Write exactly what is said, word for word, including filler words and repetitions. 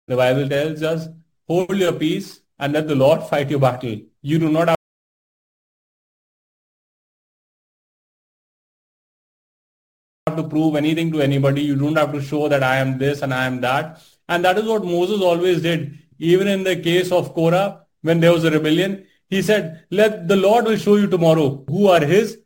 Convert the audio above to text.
The Bible tells us, hold your peace and let the Lord fight your battle. You do not have to prove anything to anybody. You don't have to show that I am this and I am that. And that is what Moses always did. Even in the case of Korah, when there was a rebellion, he said, let the Lord will show you tomorrow who are his